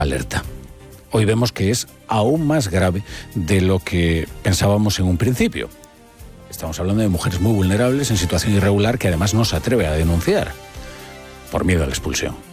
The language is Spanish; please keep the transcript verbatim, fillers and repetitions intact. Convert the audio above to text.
alerta. Hoy vemos que es aún más grave de lo que pensábamos en un principio. Estamos hablando de mujeres muy vulnerables en situación irregular que además no se atreve a denunciar por miedo a la expulsión.